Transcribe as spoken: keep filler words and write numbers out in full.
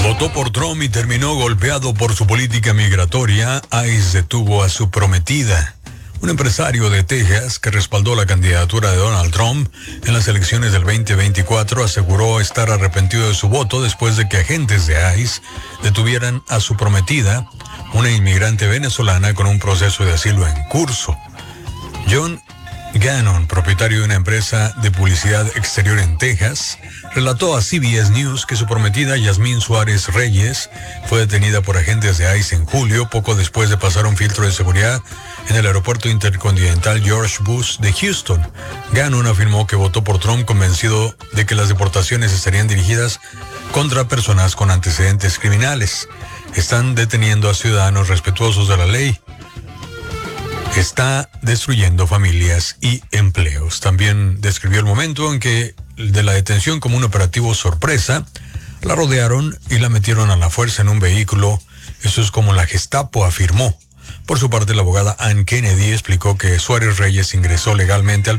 Votó por Trump y terminó golpeado por su política migratoria. ICE detuvo a su prometida. Un empresario de Texas que respaldó la candidatura de Donald Trump en las elecciones del veinte veinticuatro aseguró estar arrepentido de su voto después de que agentes de ICE detuvieran a su prometida, una inmigrante venezolana con un proceso de asilo en curso. John Gannon, propietario de una empresa de publicidad exterior en Texas, relató a C B S News que su prometida Yasmín Suárez Reyes fue detenida por agentes de ICE en julio, poco después de pasar un filtro de seguridad en el aeropuerto intercontinental George Bush de Houston. Gannon afirmó que votó por Trump convencido de que las deportaciones estarían dirigidas contra personas con antecedentes criminales. Están deteniendo a ciudadanos respetuosos de la ley. Está destruyendo familias y empleos. También describió el momento en que de la detención como un operativo sorpresa. La rodearon y la metieron a la fuerza en un vehículo. Eso es como la Gestapo afirmó. Por su parte, la abogada Ann Kennedy explicó que Suárez Reyes ingresó legalmente al